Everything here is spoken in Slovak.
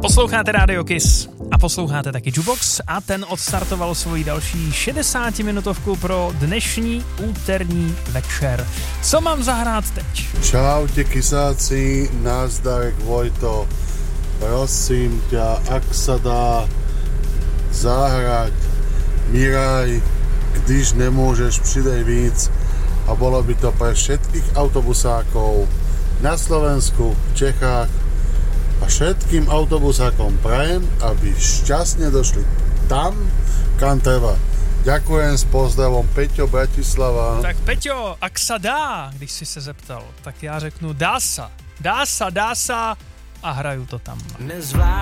Posloucháte Radio Kiss a posloucháte taky Jukebox a ten odstartoval svoji další 60-minutovku pro dnešní úterní večer. Co mám zahrát teď? Čaute kisáci, názdarek Vojto. Prosím ťa, ak sa dá zahrať Miraj, když nemôžeš, přidej víc, a bolo by to pre všetkých autobusákov na Slovensku, v Čechách a všetkým autobusákom prajem, aby šťastne došli tam, kam treba. Ďakujem, s pozdravom, Peťo, Bratislava. Tak Peťo, ak sa dá, když si se zeptal, tak já řeknu dá sa a hraju to tam.